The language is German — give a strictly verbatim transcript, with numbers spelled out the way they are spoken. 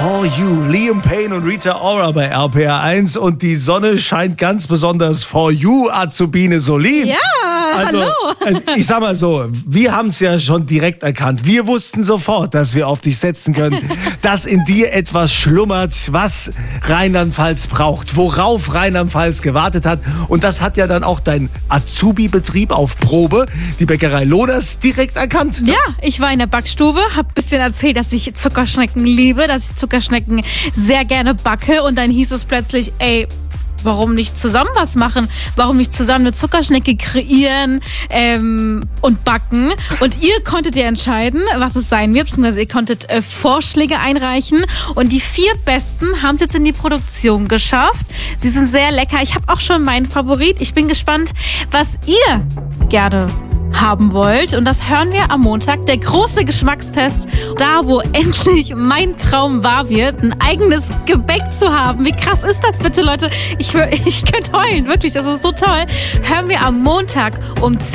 For You, Liam Payne und Rita Ora bei R P R eins und die Sonne scheint ganz besonders For You, Azubine Solin. Ja, also, hallo. Ich sag mal so, wir haben es ja schon direkt erkannt. Wir wussten sofort, dass wir auf dich setzen können, dass in dir etwas schlummert, was Rheinland-Pfalz braucht, worauf Rheinland-Pfalz gewartet hat. Und das hat ja dann auch dein Azubi-Betrieb auf Probe, die Bäckerei Lohners, direkt erkannt. Ja, ich war in der Backstube, hab ein bisschen erzählt, dass ich Zuckerschnecken liebe, dass ich Zuckerschnecken sehr gerne backe und dann hieß es plötzlich, ey, warum nicht zusammen was machen? Warum nicht zusammen eine Zuckerschnecke kreieren ähm, und backen? Und ihr konntet ja entscheiden, was es sein wird, beziehungsweise ihr konntet äh, Vorschläge einreichen und die vier Besten haben es jetzt in die Produktion geschafft. Sie sind sehr lecker. Ich habe auch schon meinen Favorit. Ich bin gespannt, was ihr gerne haben wollt. Und das hören wir am Montag. Der große Geschmackstest. Da, wo endlich mein Traum wahr wird, ein eigenes Gebäck zu haben. Wie krass ist das bitte, Leute? Ich, ich könnte heulen. Wirklich, das ist so toll. Hören wir am Montag um